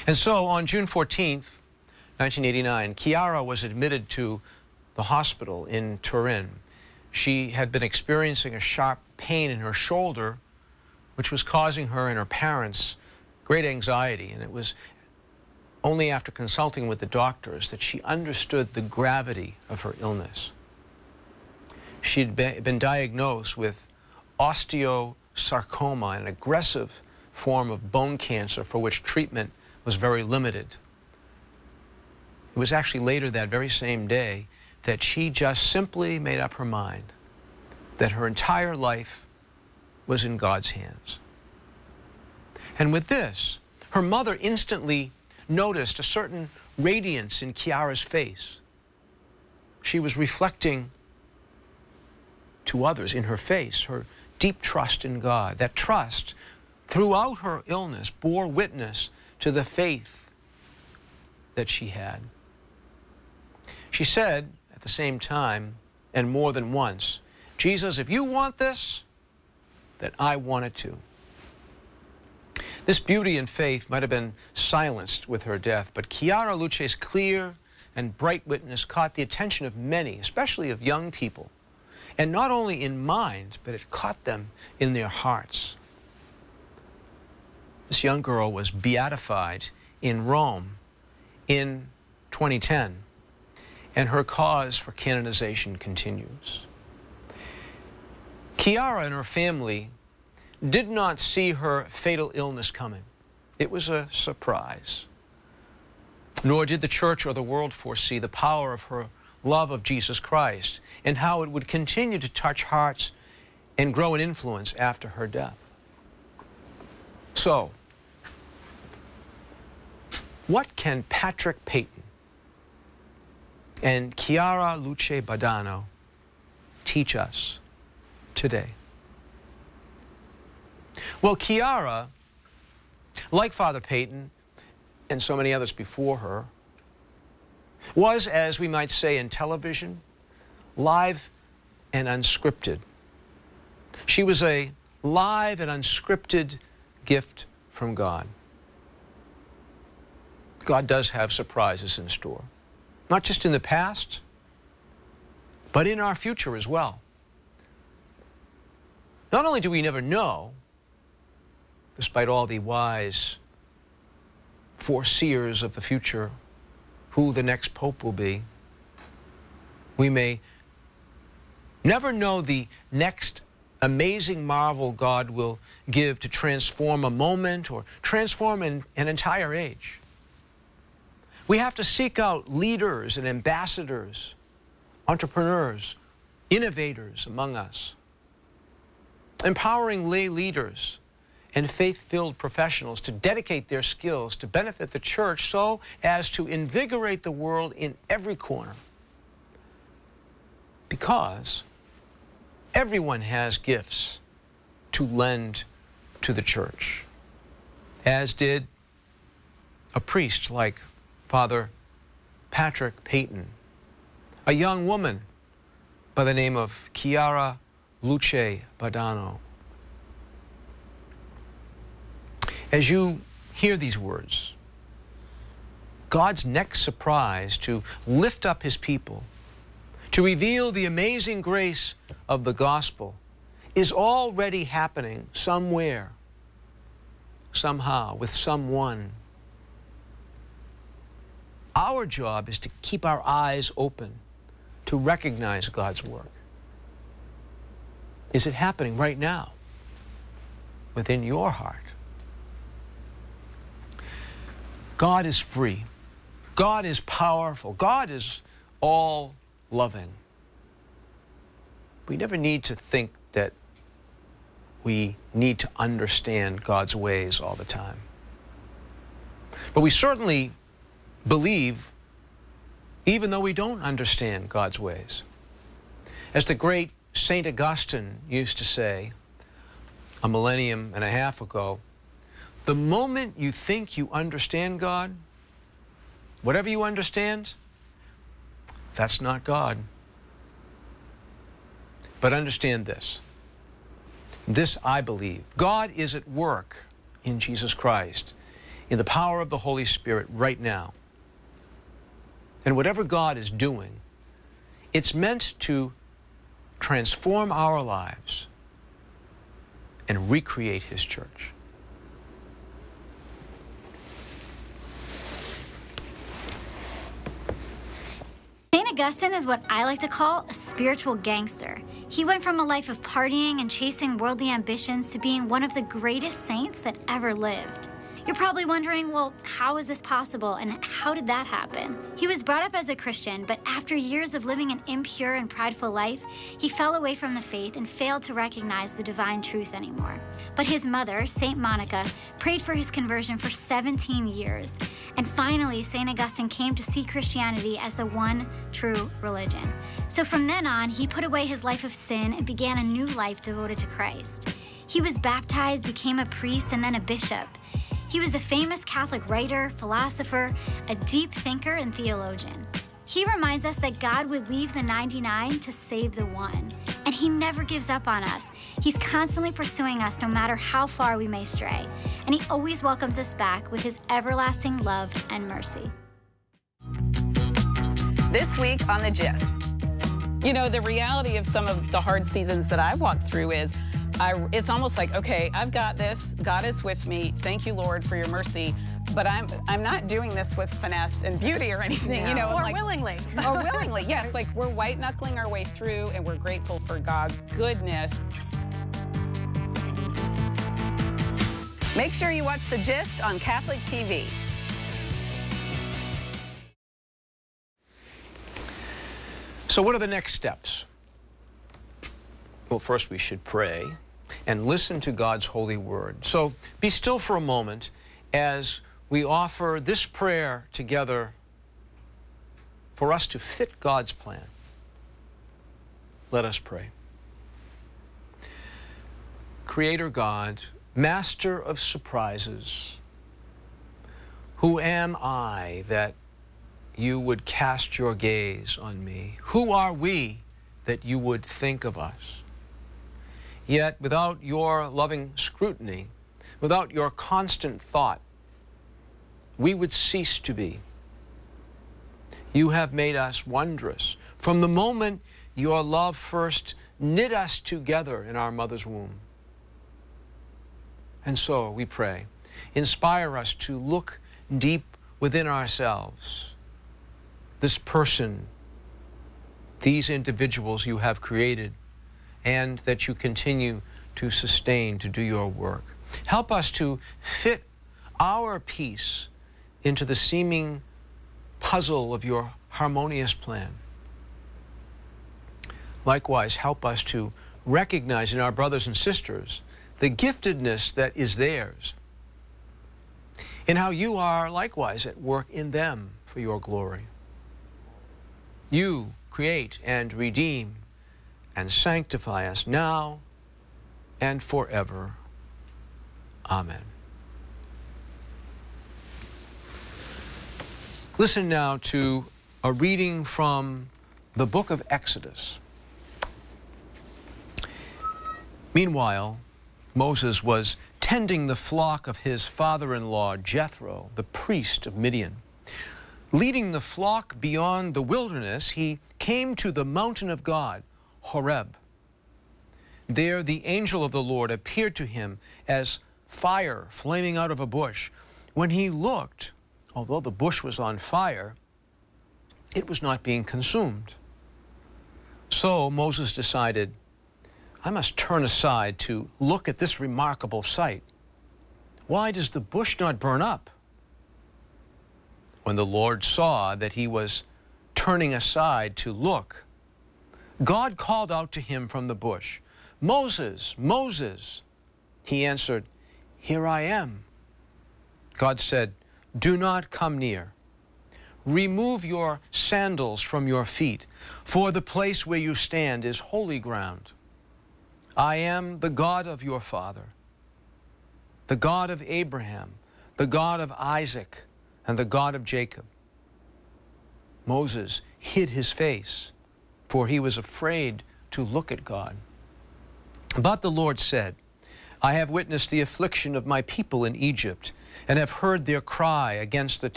And so on June 14th, 1989, Chiara was admitted to the hospital in Turin. She had been experiencing a sharp pain in her shoulder, which was causing her and her parents great anxiety. And it was only after consulting with the doctors that she understood the gravity of her illness. She'd been diagnosed with osteosarcoma, an aggressive form of bone cancer for which treatment was very limited. It was actually later that very same day that she just simply made up her mind that her entire life was in God's hands. And with this, her mother instantly noticed a certain radiance in Chiara's face. She was reflecting to others in her face her deep trust in God. That trust, throughout her illness, bore witness to the faith that she had. She said at the same time, and more than once, Jesus, if you want this, then I want it too. This beauty and faith might have been silenced with her death, but Chiara Luce's clear and bright witness caught the attention of many, especially of young people. And not only in mind, but it caught them in their hearts. This young girl was beatified in Rome in 2010, and her cause for canonization continues. Chiara and her family did not see her fatal illness coming. It was a surprise. Nor did the church or the world foresee the power of her love of Jesus Christ and how it would continue to touch hearts and grow in influence after her death. So, what can Patrick Peyton and Chiara Luce Badano teach us today? Well, Chiara, like Father Peyton and so many others before her, was, as we might say in television, live and unscripted. She was a live and unscripted gift from God. God does have surprises in store, not just in the past, but in our future as well. Not only do we never know, despite all the wise foreseers of the future, who the next pope will be, we may never know the next amazing marvel God will give to transform a moment or transform an entire age. We have to seek out leaders and ambassadors, entrepreneurs, innovators among us, empowering lay leaders and faith-filled professionals to dedicate their skills to benefit the church so as to invigorate the world in every corner. Because everyone has gifts to lend to the church, as did a priest like Father Patrick Peyton, a young woman by the name of Chiara Luce Badano. As you hear these words, God's next surprise to lift up his people, to reveal the amazing grace of the gospel, is already happening somewhere, somehow, with someone. Our job is to keep our eyes open to recognize God's work. Is it happening right now within your heart? God is free. God is powerful. God is all-loving. We never need to think that we need to understand God's ways all the time. But we certainly believe, even though we don't understand God's ways. As the great St. Augustine used to say a millennium and a half ago, the moment you think you understand God, whatever you understand, that's not God. But understand this. This I believe. God is at work in Jesus Christ in the power of the Holy Spirit right now. And whatever God is doing, it's meant to transform our lives and recreate His church. St. Augustine is what I like to call a spiritual gangster. He went from a life of partying and chasing worldly ambitions to being one of the greatest saints that ever lived. You're probably wondering, well, how is this possible and how did that happen? He was brought up as a Christian, but after years of living an impure and prideful life, he fell away from the faith and failed to recognize the divine truth anymore. But his mother, St. Monica, prayed for his conversion for 17 years. And finally, St. Augustine came to see Christianity as the one true religion. So from then on, he put away his life of sin and began a new life devoted to Christ. He was baptized, became a priest, and then a bishop. He was a famous Catholic writer, philosopher, a deep thinker, and theologian. He reminds us that God would leave the 99 to save the one. And He never gives up on us. He's constantly pursuing us no matter how far we may stray. And He always welcomes us back with His everlasting love and mercy. This week on The Gist. You know, the reality of some of the hard seasons that I've walked through is it's almost like, okay, I've got this. God is with me. Thank you, Lord, for your mercy. But I'm not doing this with finesse and beauty or anything, you know. Or like, willingly. Or willingly, yes. Like, we're white-knuckling our way through, and we're grateful for God's goodness. Make sure you watch The Gist on Catholic TV. So what are the next steps? Well, first we should pray and listen to God's holy word. So be still for a moment as we offer this prayer together for us to fit God's plan. Let us pray. Creator God, Master of surprises, who am I that you would cast your gaze on me? Who are we that you would think of us? Yet without your loving scrutiny, without your constant thought, we would cease to be. You have made us wondrous. From the moment your love first knit us together in our mother's womb. And so we pray, inspire us to look deep within ourselves. This person, these individuals you have created, and that you continue to sustain to do your work. Help us to fit our piece into the seeming puzzle of your harmonious plan. Likewise, help us to recognize in our brothers and sisters the giftedness that is theirs, and how you are likewise at work in them for your glory. You create and redeem and sanctify us now and forever. Amen. Listen now to a reading from the book of Exodus. Meanwhile, Moses was tending the flock of his father-in-law, Jethro, the priest of Midian. Leading the flock beyond the wilderness, he came to the mountain of God, Horeb. There the angel of the Lord appeared to him as fire flaming out of a bush. When he looked, although the bush was on fire, it was not being consumed. So Moses decided, I must turn aside to look at this remarkable sight. Why does the bush not burn up? When the Lord saw that he was turning aside to look, God called out to him from the bush, Moses, Moses. He answered, Here I am. God said, Do not come near. Remove your sandals from your feet, for the place where you stand is holy ground. I am the God of your father, the God of Abraham, the God of Isaac, and the God of Jacob. Moses hid his face, for he was afraid to look at God. But the Lord said, I have witnessed the affliction of my people in Egypt, and have heard their cry against the